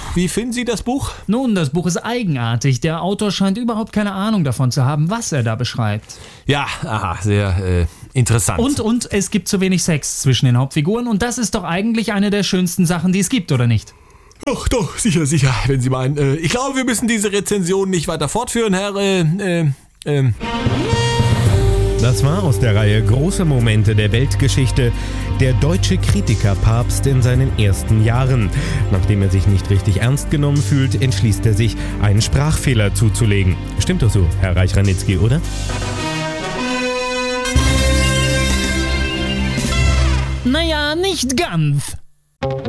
wie finden Sie das Buch? Nun, das Buch ist eigenartig. Der Autor scheint überhaupt keine Ahnung davon zu haben, was er da beschreibt. Ja, aha, sehr interessant. Und es gibt zu wenig Sex zwischen den Hauptfiguren und das ist doch eigentlich eine der schönsten Sachen, die es gibt, oder nicht? Ach doch, sicher, wenn Sie meinen. Ich glaube, wir müssen diese Rezension nicht weiter fortführen, Herr, Das war aus der Reihe Große Momente der Weltgeschichte der deutsche Kritikerpapst in seinen ersten Jahren. Nachdem er sich nicht richtig ernst genommen fühlt, entschließt er sich, einen Sprachfehler zuzulegen. Stimmt doch so, Herr Reich-Ranitzky, oder? Naja, nicht ganz.